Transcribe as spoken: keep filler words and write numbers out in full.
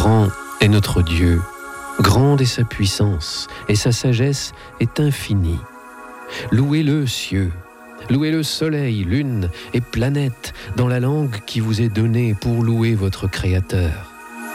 Grand est notre Dieu, grande est sa puissance, et sa sagesse est infinie. Louez-le, cieux, louez-le soleil, lune et planète, dans la langue qui vous est donnée pour louer votre Créateur.